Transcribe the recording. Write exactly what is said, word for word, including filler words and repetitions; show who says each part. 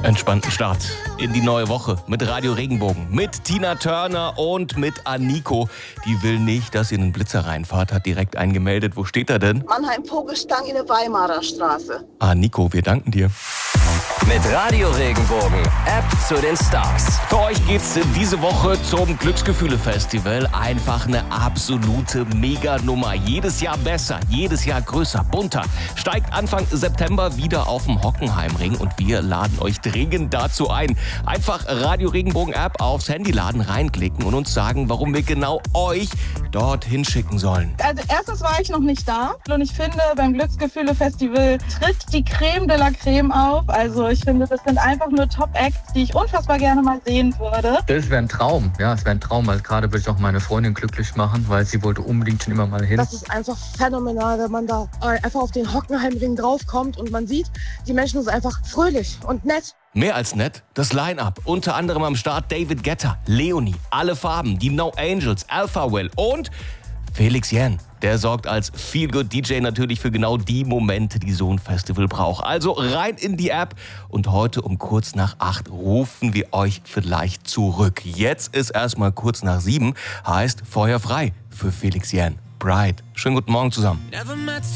Speaker 1: Entspannten Start in die neue Woche mit Radio Regenbogen, mit Tina Turner und mit Aniko. Die will nicht, dass ihr in den Blitzer reinfahrt, hat direkt eingemeldet. Wo steht er denn?
Speaker 2: Mannheim-Vogelstang in der Weimarer Straße.
Speaker 1: Aniko, wir danken dir.
Speaker 3: Mit Radio Regenbogen, App zu den Stars.
Speaker 1: Für euch geht's diese Woche zum Glücksgefühle-Festival. Einfach eine absolute Mega-Nummer. Jedes Jahr besser, jedes Jahr größer, bunter. Steigt Anfang September wieder auf dem Hockenheimring und wir laden euch dringend dazu ein. Einfach Radio Regenbogen-App aufs Handy laden, reinklicken und uns sagen, warum wir genau euch dorthin schicken sollen.
Speaker 4: Also erstens war ich noch nicht da und ich finde, beim Glücksgefühle-Festival tritt die Creme de la Creme auf. Also ich finde, das sind einfach nur Top-Acts, die ich unfassbar gerne mal sehen würde.
Speaker 5: Das wäre ein Traum, ja, es wäre ein Traum, weil gerade würde ich auch meine Freundin glücklich machen, weil sie wollte unbedingt schon immer mal hin.
Speaker 6: Das ist einfach phänomenal, wenn man da einfach auf den Hockenheimring draufkommt und man sieht, die Menschen sind einfach fröhlich und nett.
Speaker 1: Mehr als nett, das Line-Up. Unter anderem am Start David Guetta, Leonie, Alle Farben, die No Angels, Alpha Will und Felix Jähn. Der sorgt als Feel-Good-D J natürlich für genau die Momente, die so ein Festival braucht. Also rein in die App und heute um kurz nach acht rufen wir euch vielleicht zurück. Jetzt ist erstmal kurz nach sieben, heißt Feuer frei für Felix Jähn. Bright. Schönen guten Morgen zusammen.